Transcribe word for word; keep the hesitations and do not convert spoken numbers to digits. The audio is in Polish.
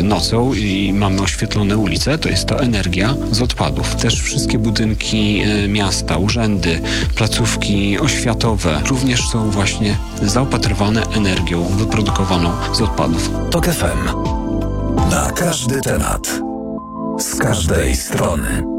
nocą i mamy oświetlone ulice, to jest to energia z odpadów. Też wszystkie budynki miasta, urzędy, placówki oświatowe również są właśnie zaopatrywane energią wyprodukowaną z odpadów. Tok F M. Na każdy temat. Z każdej strony.